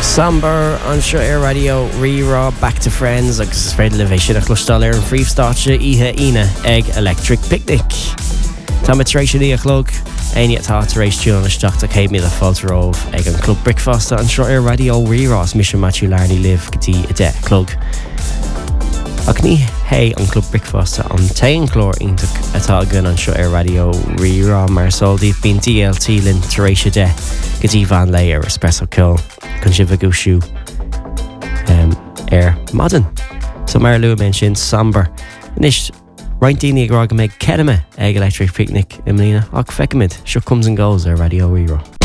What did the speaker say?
Samber an seo ar radio rirá Back to Friends agus is féidir le bheith sin a chlustal ar an phríomhstáitse ihe ine ag Electric Picnic. Tá mitrééis sin í a chlog aine atá taréis túún isteach a céim míle fáilteróh ag an Club Brickfast an seo ar radio rirás mis Matthew Larney live gotí a de chlog. Ach ní hé an Club Brickfast an tain chlór ionach atá gan an seo ar radio rirá mar soldí bín DLT linn taréis de gotí van lei ar espresso kill chun si bhagúisiú ar madan. So mar lu sin Samber. Nis rointíní ag rága méid ceirime ag Electric Picnic im lína ach feicimid seo comes and goes ar radio rirá.